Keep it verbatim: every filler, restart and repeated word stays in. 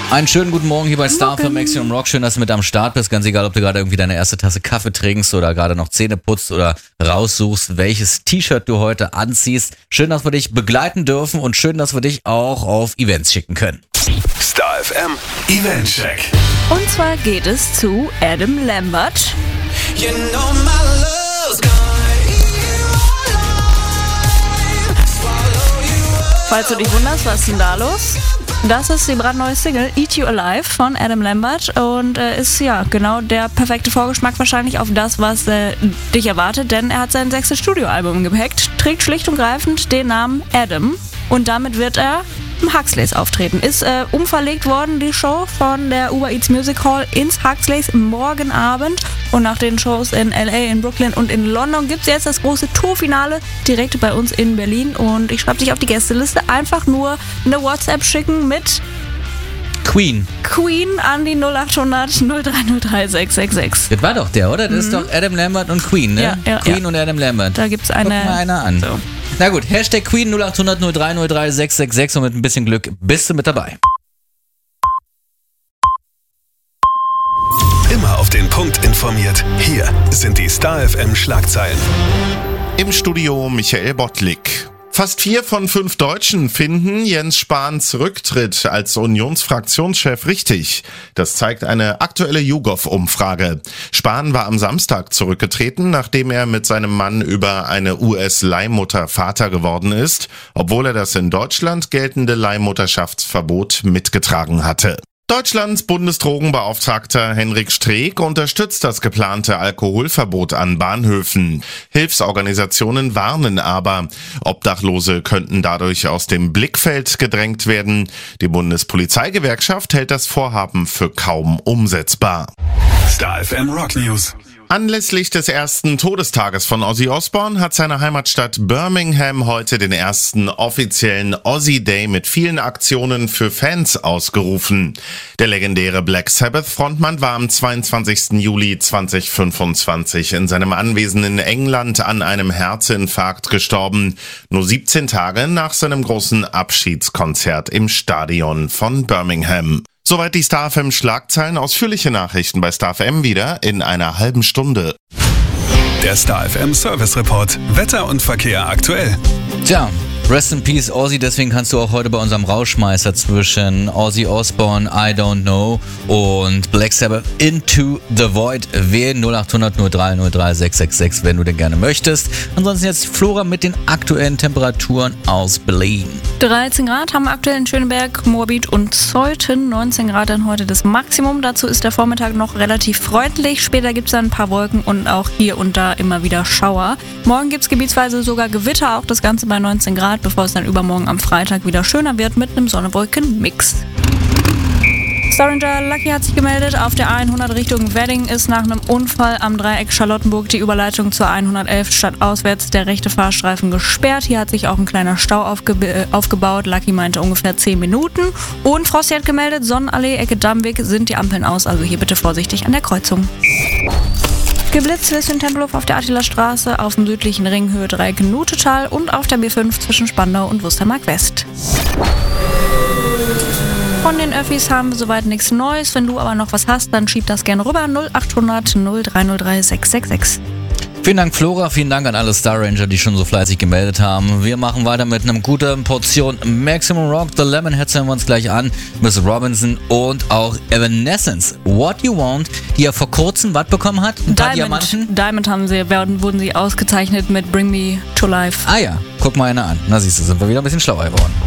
Einen schönen guten Morgen hier bei Star für Maximum Rock. Schön, dass du mit am Start bist. Ganz egal, ob du gerade irgendwie deine erste Tasse Kaffee trinkst oder gerade noch Zähne putzt oder raussuchst, welches T-Shirt du heute anziehst. Schön, dass wir dich begleiten dürfen und schön, dass wir dich auch auf Events schicken können. Star F M Event Check. Und zwar geht es zu Adam Lambert. You know my love's gonna eat you alive. Swallow you up. Falls du dich wunderst, was ist denn da los? Das ist die brandneue Single Eat You Alive von Adam Lambert und äh, ist ja genau der perfekte Vorgeschmack wahrscheinlich auf das, was äh, dich erwartet, denn er hat sein sechstes Studioalbum im Gepäck, trägt schlicht und greifend den Namen Adam und damit wird er im Huxleys auftreten. Ist äh, umverlegt worden, die Show von der Uber Eats Music Hall ins Huxleys morgen Abend. Und nach den Shows in L A, in Brooklyn und in London gibt es jetzt das große Tourfinale direkt bei uns in Berlin. Und ich schreibe dich auf die Gästeliste. Einfach nur eine WhatsApp schicken mit Queen. Queen an die null acht hundert null drei null drei sechs sechs sechs. Das war doch der, oder? Das mhm. ist doch Adam Lambert und Queen, ne? Ja, ja, Queen ja. und Adam Lambert. Da gibt es eine. Guck mal einer an. So. Na gut, Hashtag Queen null acht hundert null drei null drei sechs sechs sechs und mit ein bisschen Glück bist du mit dabei. Immer auf den Punkt informiert. Hier sind die Star F M Schlagzeilen. Im Studio Michael Bottlik. Fast vier von fünf Deutschen finden Jens Spahns Rücktritt als Unionsfraktionschef richtig. Das zeigt eine aktuelle YouGov-Umfrage. Spahn war am Samstag zurückgetreten, nachdem er mit seinem Mann über eine U S-Leihmutter Vater geworden ist, obwohl er das in Deutschland geltende Leihmutterschaftsverbot mitgetragen hatte. Deutschlands Bundesdrogenbeauftragter Henrik Streeck unterstützt das geplante Alkoholverbot an Bahnhöfen. Hilfsorganisationen warnen aber, Obdachlose könnten dadurch aus dem Blickfeld gedrängt werden. Die Bundespolizeigewerkschaft hält das Vorhaben für kaum umsetzbar. Star F M Rock News. Anlässlich des ersten Todestages von Ozzy Osbourne hat seine Heimatstadt Birmingham heute den ersten offiziellen Ozzy Day mit vielen Aktionen für Fans ausgerufen. Der legendäre Black Sabbath-Frontmann war am zweiundzwanzigsten Juli zweitausendfünfundzwanzig in seinem Anwesen in England an einem Herzinfarkt gestorben, nur siebzehn Tage nach seinem großen Abschiedskonzert im Stadion von Birmingham. Soweit die Star F M Schlagzeilen. Ausführliche Nachrichten bei Star F M wieder in einer halben Stunde. Der Star F M Service Report. Wetter und Verkehr aktuell. Tja, rest in peace Ozzy, deswegen kannst du auch heute bei unserem Rauschmeißer zwischen Ozzy Osbourne, I Don't Know und Black Sabbath Into the Void wählen. null acht hundert null drei null drei sechs sechs sechs, wenn du denn gerne möchtest. Ansonsten jetzt Flora mit den aktuellen Temperaturen aus Berlin. dreizehn Grad haben wir aktuell in Schöneberg, Moabit und Zeuthen. neunzehn Grad dann heute das Maximum. Dazu ist der Vormittag noch relativ freundlich. Später gibt es dann ein paar Wolken und auch hier und da immer wieder Schauer. Morgen gibt es gebietsweise sogar Gewitter, auch das Ganze bei neunzehn Grad, bevor es dann übermorgen am Freitag wieder schöner wird mit einem Sonne-Wolken-Mix. Starringer Lucky hat sich gemeldet. Auf der A hundert Richtung Wedding ist nach einem Unfall am Dreieck Charlottenburg die Überleitung zur hundertelf stadtauswärts der rechte Fahrstreifen gesperrt. Hier hat sich auch ein kleiner Stau aufge- äh, aufgebaut. Lucky meinte ungefähr zehn Minuten. Und Frosty hat gemeldet, Sonnenallee, Ecke Dammweg sind die Ampeln aus. Also hier bitte vorsichtig an der Kreuzung. Geblitzt ist in Tempelhof auf der Attila-Straße, auf dem südlichen Ring Höhe Dreieck Nutetal und auf der B fünf zwischen Spandau und Wustermark West. Von den Öffis haben wir soweit nichts Neues. Wenn du aber noch was hast, dann schieb das gerne rüber. null acht hundert null drei null drei sechs sechs sechs. Vielen Dank, Flora. Vielen Dank an alle Star Ranger, die schon so fleißig gemeldet haben. Wir machen weiter mit einer guten Portion Maximum Rock. The Lemonheads hören wir uns gleich an. Miss Robinson und auch Evanescence. What You Want, die ja vor kurzem was bekommen hat? Ein paar Diamond, Diamanten? Diamond haben sie, werden, wurden sie ausgezeichnet mit Bring Me to Life. Ah ja, guck mal einer an. Na siehst du, sind wir wieder ein bisschen schlauer geworden.